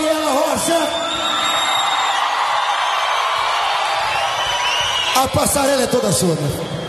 Mariela Rocha. A passarela é toda sua, meu filho.